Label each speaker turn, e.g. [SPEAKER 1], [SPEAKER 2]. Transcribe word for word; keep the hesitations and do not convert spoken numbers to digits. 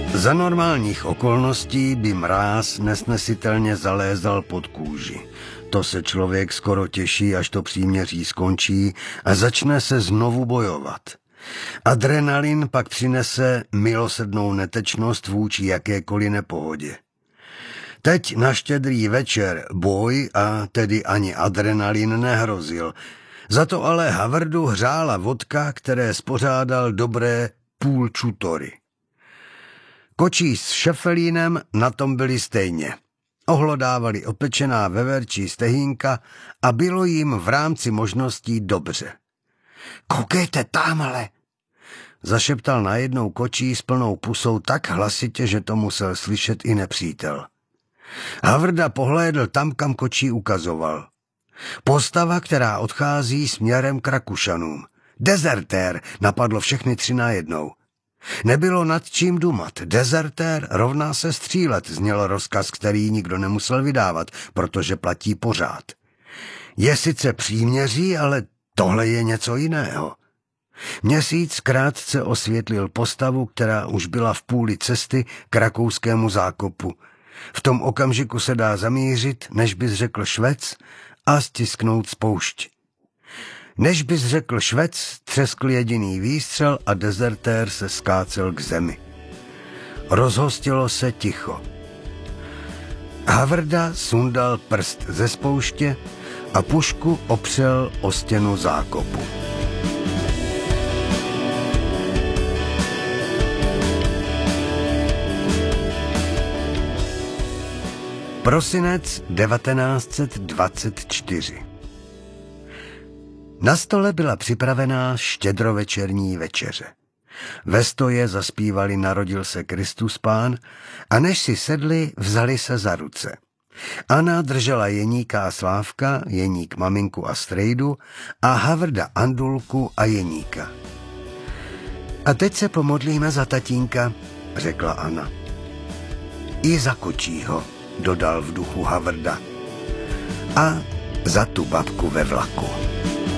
[SPEAKER 1] Za normálních okolností by mráz nesnesitelně zalézal pod kůži. To se člověk skoro těší, až to příměří skončí a začne se znovu bojovat. Adrenalin pak přinese milosrdnou netečnost vůči jakékoliv nepohodě. Teď na Štědrý večer boj a tedy ani adrenalin nehrozil. Za to ale Havrdu hřála vodka, které spořádal dobré půl čutory. Kočí s Šefelínem na tom byli stejně. Ohlodávali opečená veverčí stehínka a bylo jim v rámci možností dobře. Koukejte támhle, zašeptal najednou Kočí s plnou pusou tak hlasitě, že to musel slyšet i nepřítel. Havrda pohlédl tam, kam Kočí ukazoval. Postava, která odchází směrem k Rakušanům. Dezertér, napadlo všechny tři najednou. Nebylo nad čím dumat. Dezertér rovná se střílet, zněl rozkaz, který nikdo nemusel vydávat, protože platí pořád. Je sice příměří, ale tohle je něco jiného. Měsíc krátce osvětlil postavu, která už byla v půli cesty k rakouskému zákopu. V tom okamžiku se dá zamířit, než bys řekl švec, a stisknout spoušť. Než bys řekl švec, třeskl jediný výstřel a dezertér se skácel k zemi. Rozhostilo se ticho. Havrda sundal prst ze spouště a pušku opřel o stěnu zákopu. Prosinec devatenáct set dvacet čtyři. Na stole byla připravená štědrovečerní večeře. Ve stoje zaspívali Narodil se Kristus Pán a než si sedli, vzali se za ruce. Anna držela Jeníka a Slávka, Jeník maminku a strejdu a Havrda Andulku a Jeníka. A teď se pomodlíme za tatínka, řekla Anna. I za Kočího, dodal v duchu Havrda. A za tu babku ve vlaku.